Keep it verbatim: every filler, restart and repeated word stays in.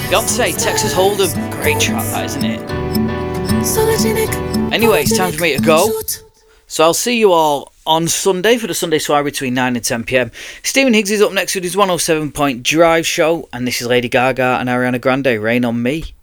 Beyonce, Texas Hold'em. Great track, that, isn't it? Anyway, it's time for me to go. So I'll see you all on Sunday for the Sunday soiree between nine and ten p m. Stephen Higgs is up next with his one oh seven point Drive show. And this is Lady Gaga and Ariana Grande, Rain on Me.